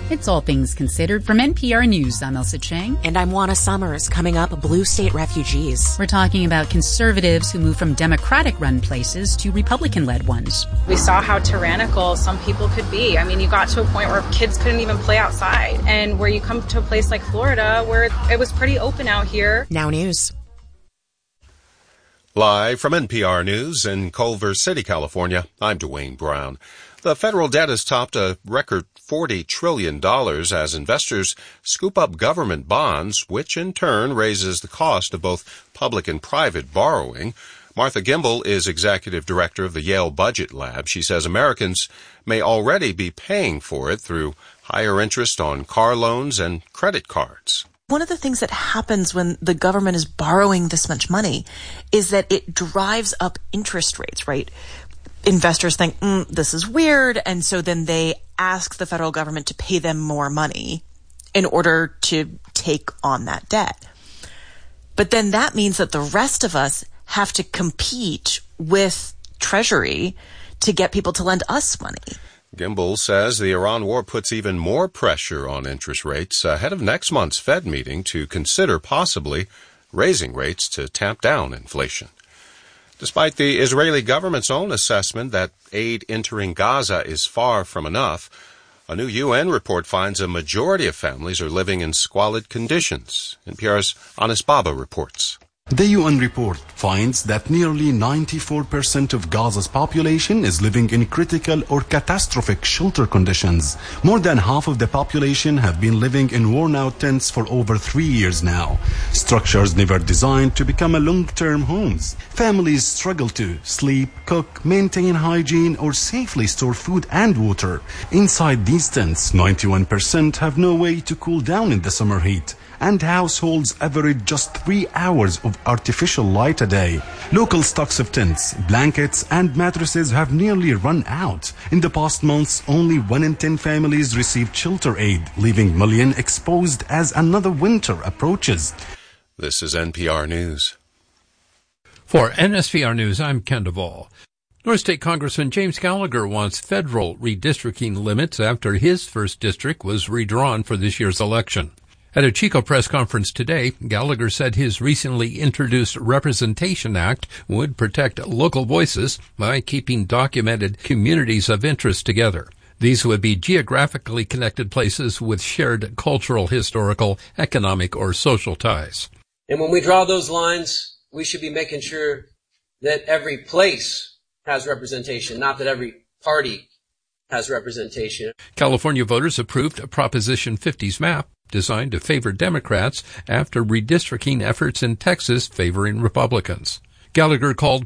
It's All Things Considered from NPR News. I'm Elsa Chang. And I'm Juana Summers. Coming up, blue state refugees. We're talking about conservatives who move from Democratic-run places to Republican-led ones. We saw how tyrannical some people could be. I mean, you got to a point where kids couldn't even play outside. And where you come to a place like Florida, where it was pretty open out here. Now News. Live from NPR News in Culver City, California, I'm Dwayne Brown. The federal debt has topped a record $40 trillion as investors scoop up government bonds, which in turn raises the cost of both public and private borrowing. Martha Gimbel is executive director of the Yale Budget Lab. She says Americans may already be paying for it through higher interest on car loans and credit cards. One of the things that happens when the government is borrowing this much money is that it drives up interest rates, right? Investors think, this is weird, and so then they ask the federal government to pay them more money in order to take on that debt. But then that means that the rest of us have to compete with Treasury to get people to lend us money. Gimbel says the Iran war puts even more pressure on interest rates ahead of next month's Fed meeting to consider possibly raising rates to tamp down inflation. Despite the Israeli government's own assessment that aid entering Gaza is far from enough, a new UN report finds a majority of families are living in squalid conditions. NPR's Anis Baba reports. The UN report finds that nearly 94% of Gaza's population is living in critical or catastrophic shelter conditions. More than half of the population have been living in worn-out tents for over 3 years now. Structures never designed to become a long-term homes. Families struggle to sleep, cook, maintain hygiene, or safely store food and water. Inside these tents, 91% have no way to cool down in the summer heat, and households average just 3 hours of artificial light a day. Local stocks of tents, blankets, and mattresses have nearly run out. In the past months, only 1 in 10 families received shelter aid, leaving millions exposed as another winter approaches. This is NPR News. For NSVR News, I'm Ken Duvall. North State Congressman James Gallagher wants federal redistricting limits after his first district was redrawn for this year's election. At a Chico press conference today, Gallagher said his recently introduced Representation Act would protect local voices by keeping documented communities of interest together. These would be geographically connected places with shared cultural, historical, economic, or social ties. And when we draw those lines, we should be making sure that every place has representation, not that every party has representation. California voters approved Proposition 50's map, designed to favor Democrats after redistricting efforts in Texas favoring Republicans. Gallagher called